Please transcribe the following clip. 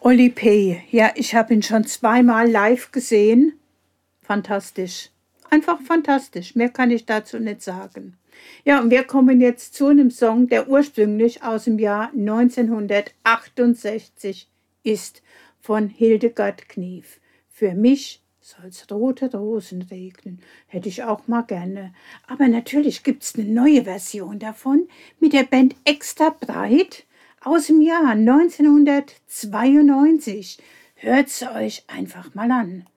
Oli P. Ja, ich habe ihn schon zweimal live gesehen. Fantastisch. Einfach fantastisch. Mehr kann ich dazu nicht sagen. Ja, und wir kommen jetzt zu einem Song, der ursprünglich aus dem Jahr 1968 ist, von Hildegard Knef. Für mich soll's rote Rosen regnen. Hätte ich auch mal gerne. Aber natürlich gibt's eine neue Version davon mit der Band Extra Breit aus dem Jahr 1992. Hört's euch einfach mal an.